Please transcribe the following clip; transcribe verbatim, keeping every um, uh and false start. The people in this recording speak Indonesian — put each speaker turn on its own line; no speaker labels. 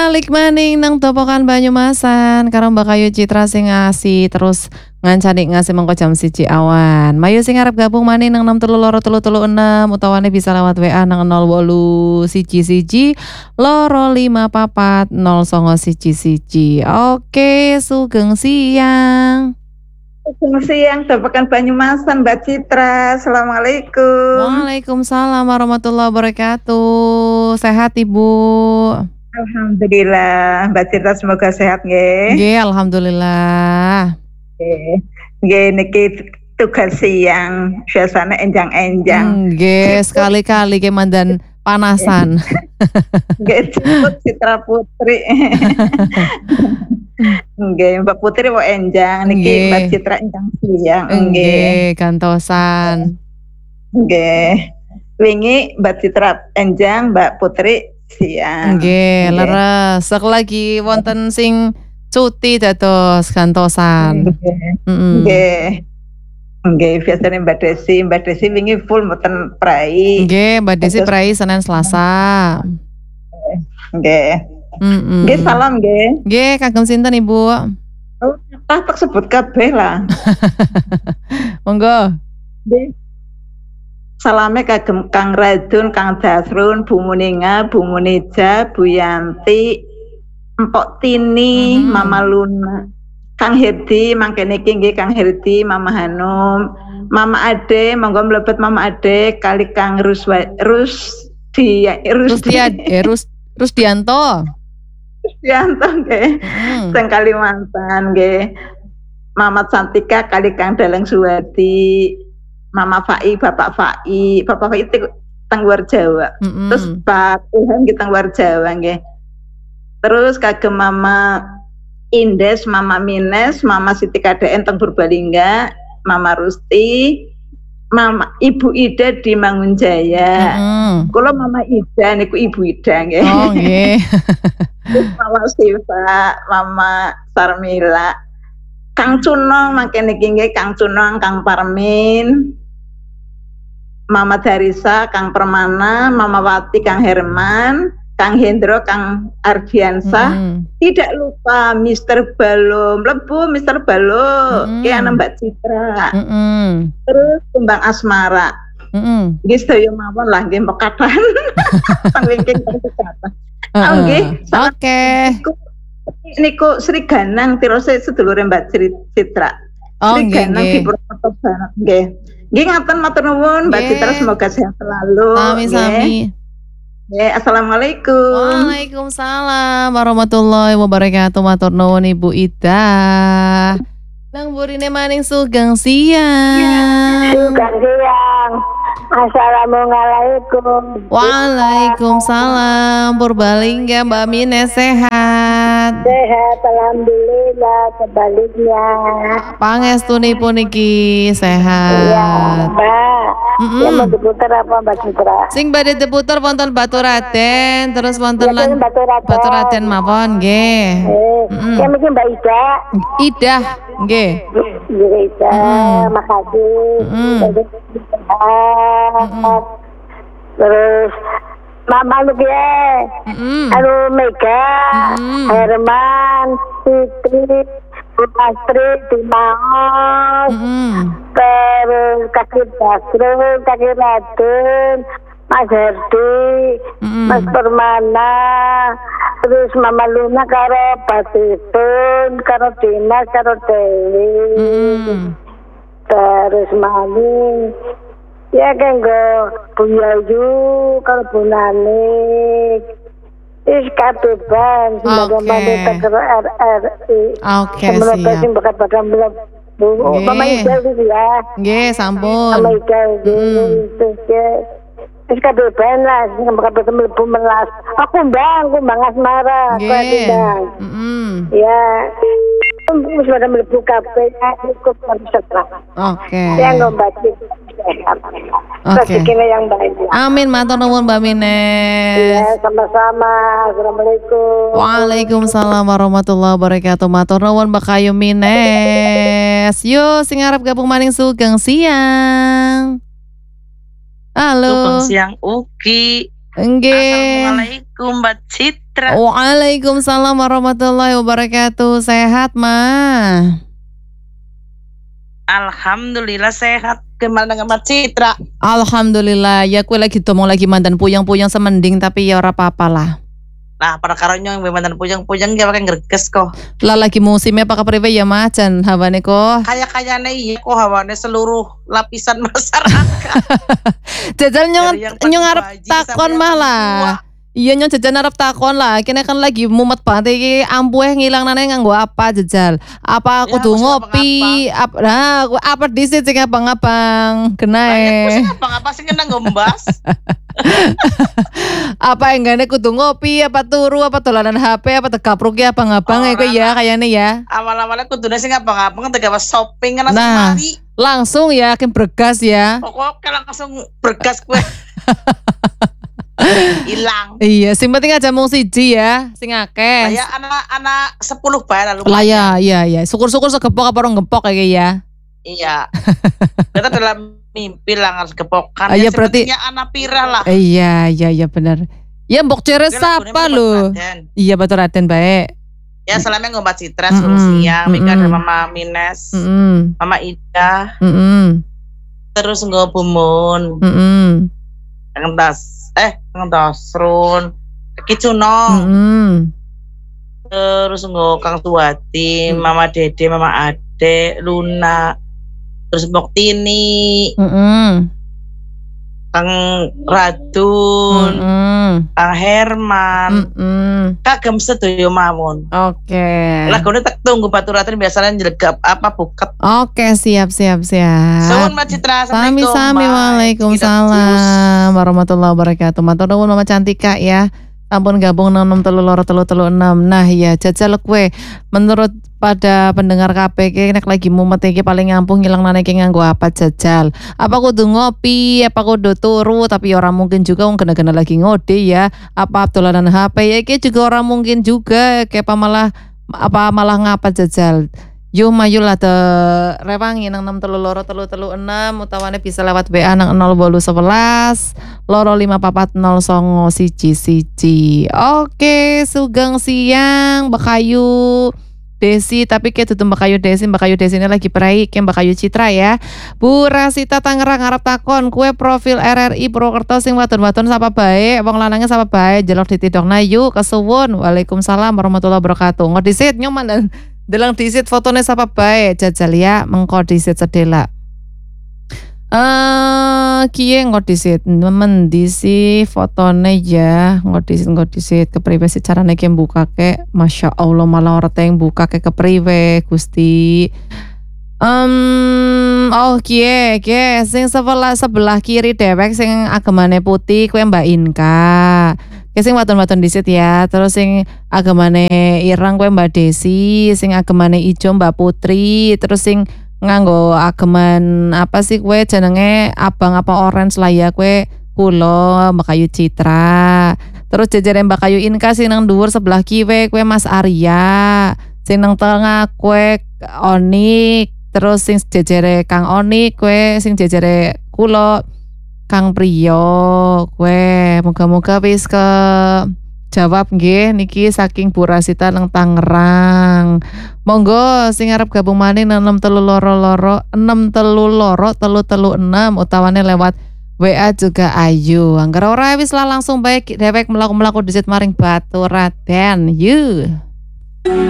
balik maning nang topokan Banyumasan karo Mbak Kayu Citra sing ngasih terus ngancani ngasih mengko jam siji awan. Mayu sing arep gabung maning nang enam telu loro telu telu enam utawane bisa lewat W A nang nol wolu siji siji loro lima papat nol songo siji siji. Oke, sugeng siang.
Sugeng siang, topokan Banyumasan Mbak Citra. Assalamualaikum.
Waalaikumsalam warahmatullahi wabarakatuh. Sehat Ibu?
Alhamdulillah, Mbak Citra semoga sehat nggih.
Nggih, alhamdulillah.
Nggih. Nggih niki tugas siang, biasanya enjang-enjang.
Nggih, sekali-kali ke mandan panasan.
Nggih, jemput Citra Putri. Nggih, Mbak Putri mau enjang niki Mbak Citra enjang siang.
Nggih, gantosan.
Nggih. Wingi Mbak Citra enjang, Mbak Putri siang.
Nggih, leres. Sek lagi wonten sing cuti dados gantosan.
Heeh. Nggih. Nggih, biasane Mbak Desi, Mbak Desi wingi full mboten prai.
Nggih, Mbak Desi prai Senin Selasa.
Nggih.
Heeh.
Nggih, salam nggih.
Nggih, kagem sinten Ibu?
Oh, tak sebut kabeh lah.
Monggo.
Nggih. Salame kagem Kang Radun, Kang Dasrun, Bu Muninga, Bu Munija, Bu Yanti, Empok Tini, mm-hmm. Mama Luna, Kang Herdi, mangkene iki nggih Kang Herdi, Mama Hanum, Mama Ade, monggo mlebet Mama Ade, kali Kang Ruswa, Rusdi, Rusdi,
eh, Rus, Rusdianto.
Rusdianto nggih. Mm. Teng Kalimantan nggih. Mama Santika kali Kang Daleng Suwadi. Mama Fai, Bapak Fai, Bapak Fai itu teng luar Jawa. Mm-hmm. Terus Pak Ilham kita luar Jawa nggih. Terus kagem Mama Indes, Mama Mines, Mama Siti K D N teng Purbalingga, Mama Rusti, Mama Ibu Ida di Mangunjaya. Mm-hmm. Kula Mama Ida niku Ibu Ida nggih.
Oh nggih.
Mama Siva, Mama Sarmila, Kang Cunong mangkene iki nggih Kang Cunong, Kang Parmin, Mama Darisa, Kang Permana, Mama Wati, Kang Herman, Kang Hendro, Kang Ardiansah, mm. tidak lupa Mister Balo, mlebu Mister Balo, mm. ki ana Mbak Citra. Mm-mm. Terus Kembang Asmara. Heeh. Mm. Nggih sedaya mawon lah nggih pekatan. Pangwingking pekatan. Oh nggih.
Oke.
Niku Sri Ganang tirose sedulure Mbak Citra.
Oh,
Sri Ganang di Purwokerto banget nggih. Nggih ngaten matur nuwun Mbak Citra semoga sehat selalu.
Sami-sami.
Nggih, assalamualaikum.
Waalaikumsalam warahmatullahi wabarakatuh. Matur nuwun Ibu Ida. Nang burine maning sugeng siang.
Sugeng siang. Assalamualaikum.
Waalaikumsalam. Purbalingga Mbak Mine sehat.
Sehat alhamdulillah, sebaliknya.
Pangestunipun iki sehat.
Iya, Mbak. Mm-mm. Yang mau diputar apa Mbak Citra?
Sing badhe diputar wonten Baturaden, terus wonten
ya,
lan Baturaden mawon nggih.
Eh, yang mungkin Mbak Ida.
Ida, nggih.
Mbak Ida, mm. makasih. Mm. Mm. Terus Mama Lugia, mm. Aru Mega, mm. Herman, Siti, Astri, Dimaos, mm. terus Kaki Basro, Kaki Radun, Mas Herdi, mm. Mas Permana, terus Mama Luna karo Batitun, karo Dimas, karo Dewi, mm. terus Mami. Ya kan go Bu Yayu kalau Bu Nanik is kabeban sebagai wanita ke R R I.
Oke,
siap.
siap.
Bakat pada Bu Mama Ida itu ya.
Nggih, sampun.
Mama Ida itu ya. Is kabeban lah, sing bakat mlebu melas. Aku Bang, aku Bang Asmara, aku Bang. Heeh. Ya. Wis pada mlebu kabeh cukup setelah.
Oke.
Ya ngombat.
Oke.
Yang baik.
Amin, matur nuwun Mbak Mines.
Iya, sama-sama. Assalamualaikum.
Waalaikumsalam warahmatullahi wabarakatuh. Matur nuwun Mbak Kayu Mines. Yo sing arep gabung maning sugeng siang. Halo.
Sugeng siang Uki.
Nggih.
Assalamualaikum Mbak Citra. Citra.
Waalaikumsalam warahmatullahi wabarakatuh. Sehat, Ma?
Alhamdulillah sehat. Gimana dengan Mbak Citra?
Alhamdulillah. Ya kue lagi tomong lagi mandan puyang-puyang semending tapi ya ora apa-apa lah.
Nah, perkaranya yang mandan puyang-puyang gak pakai ngerges kok.
Lah lagi musimnya pakai priwe ya macan hawane kok.
Kayak-kayaknya iya kok hawane seluruh lapisan masyarakat.
Jajal nyong nyong arep takon malah. Iya nyong jajan arep takon lah, kene kan lagi mumet banget iki ampuh ngilang nane nganggo apa jajal. Apa kudu
Ya,
ngopi, apa nah apa disit sing abang-abang
Banyak
kenae.
sih apa-apa sih kena ngombas.
Apa enggane kudu ngopi, apa turu, apa dolanan H P, apa tegapruk ya abang-abang
Ora
iku ya kayane ya.
Awal-awalnya kudune sing ngabang-abang tegawa shopping kan langsung
Nah,
mari.
langsung ya kan bergas ya.
Pokoknya langsung bergas kue. Hilang.
Iya, sing penting aja mung siji ya, sing akeh.
Saya anak-anak sepuluh bae lalu.
Lah ya, iya iya. Syukur-syukur segepok apa orang gempok kayak ya.
Iya. Kita dalam mimpi lah harus gepokan.
Ah, iya, berarti-
sebetulnya anak pirah lah.
Iya, iya, iya benar. Ya mbok ceres
Dia lagunya
apa
Mbak
lo?
Raden.
Iya betul Raden baik.
Ya selama ngombat Citra
Mm-mm,
suruh siang. Mika ada
mm-mm.
Mama Mines,
Heeh.
Mama Ida,
Heeh.
terus nggo Bumun,
Heeh.
ngentas, eh ngentas Run, Kicunong,
Heeh.
terus nggo Kang Tuwati,
Mm.
Mama Dede, Mama Ade, Luna, terus Mbok Tini,
Heeh.
Kang Radun,
Heeh.
Kang Herman,
Heeh.
kagem sedoyo mawon.
Oke.
Lagune tak tunggu baturaten biasanya jelegap apa buket.
Oke, siap siap siap.
Suwun Mbak Citra.
Sami
Assalamualaikum.
sami
Bye.
waalaikumsalam warahmatullahi wabarakatuh. Matur nuwun Mama Cantika ya. Sampun gabung enam enam telu loro telu telu enam. Nah ya jajal kue. Menurut pada pendengar K P K nek lagi mumet iki paling ngampuh ngilang nane iki nganggo apa jajal. Apa kudu ngopi, apa kudu turu tapi ora mungkin juga wong kena-kena lagi ngode ya. Apa dolanan H P ya iki juga ora mungkin juga kayak apa malah apa malah ngapa jajal. Yo mayu lah te rewangi nang enam telu loro telu telu enam utawane bisa lewat W A nang nol wolu sebelas loro lima papat nol songo siji siji. Oke, sugeng siang Mbak Kayu Desi, tapi kayak tutup Mbak Kayu Desi, Mbak Kayu Desi ini lagi peraik ya Mbak Kayu Citra ya. Bu Rasita Tangerang arep takon kue profil R R I Purwokerto sing wadon-wadon sapa bae, wong lanangnya sapa bae, jelok ditidokna yuk kesuwun. Waalaikumsalam warahmatullahi wabarakatuh. Ngodisit nyoman dan delang disit fotonya sapa bae jajal ya mengko disit sedela. Eh kiye ngodisit nemen disi fotone ya ngodisit ngodisit kepriwe sih carane ki buka ke Masya Allah malah ora teng buka ke kepriwe Gusti. Um, oh kie kie sing sebelah sebelah kiri dewek sing agemane putih kue Mbak Inka. Sing waton-waton disit ya, terus sing agamane irang kue Mbak Desi, sing agamane ijo Mbak Putri, terus sing nganggo ageman apa sih kue jenenge abang apa orange lah ya kue kulo Mbak Kayu Citra. Terus jejere Mbak Kayu Inka sing nang dhuwur sebelah kiwe kue Mas Arya, sing nang tengah kue Onik, terus sing jejere Kang Onik kue sing jejere kulo Kang Priyo, kue moga-moga wis ke jawab nggih niki saking Bu Rasita nang Tangerang. Monggo sing arep gabung maneh nang enam telu loro loro enam telu loro telu telu enam utawane lewat W A juga ayu. Angger ora wis lah langsung baik dewek melaku-melaku disit maring Batu Raden. Yuh.